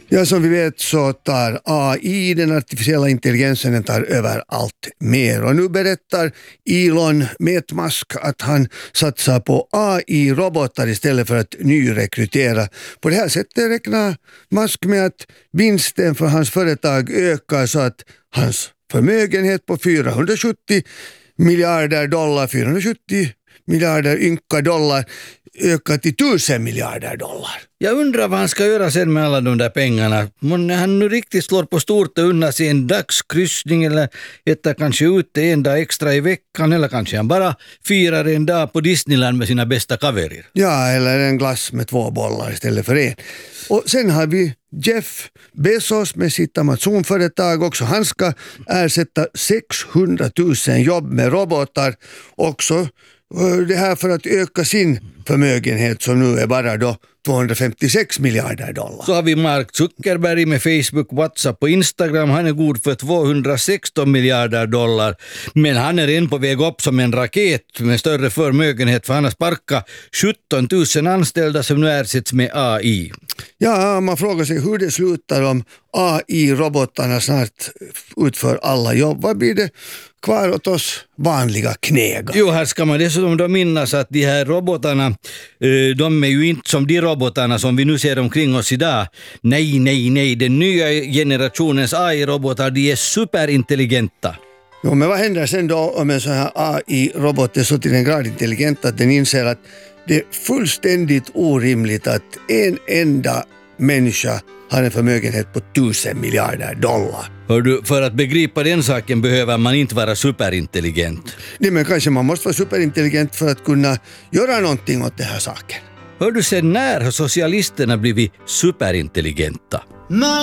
Ja, som vi vet så tar AI, den artificiella intelligensen, den tar över allt mer. Och nu berättar Elon Musk att han satsar på AI-robotar istället för att nyrekrytera. På det här sättet räknar Musk med att vinsten för hans företag ökar så att hans förmögenhet på 470 miljarder ynka dollar ökar till 1000 miljarder dollar. Jag undrar vad han ska göra sen med alla de där pengarna. När han nu riktigt slår på stort och unnar sig en dagskryssning eller äter kanske ute en dag extra i veckan, eller kanske han bara firar en dag på Disneyland med sina bästa kaverer. Ja, eller en glass med 2 bollar istället för en. Och sen har vi Jeff Bezos med sitt Amazon-företag också. Han ska ersätta 600 000 jobb med robotar också. Det här för att öka sin förmögenhet som nu är bara då 256 miljarder dollar. Så har vi Mark Zuckerberg med Facebook, WhatsApp och Instagram. Han är god för 216 miljarder dollar. Men han är en på väg upp som en raket med större förmögenhet, för han har sparkat 17 000 anställda som nu ersätts med AI. Ja, man frågar sig hur det slutar om AI-robotarna snart utför alla jobb. Vad blir det kvar åt oss vanliga knägar? Jo, här ska man dessutom då minnas att de här robotarna, de är ju inte som de robotarna som vi nu ser omkring oss idag. Nej. Den nya generationens AI-robotar, de är superintelligenta. Jo, men vad händer sen då om en sån här AI-robot är så till en grad intelligent att den inser att det är fullständigt orimligt att en enda människa har en förmögenhet på 1000 miljarder dollar. Hör du, för att begripa den saken behöver man inte vara superintelligent. Nej, men kanske man måste vara superintelligent för att kunna göra någonting åt den här saken. Hör du, sen när har socialisterna blivit superintelligenta?